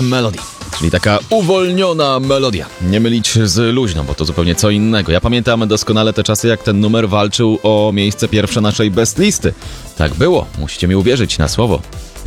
Melody, czyli taka uwolniona melodia. Nie mylić z luźną, bo to zupełnie co innego. Ja pamiętam doskonale te czasy, jak ten numer walczył o miejsce pierwsze naszej best listy. Tak było, musicie mi uwierzyć na słowo.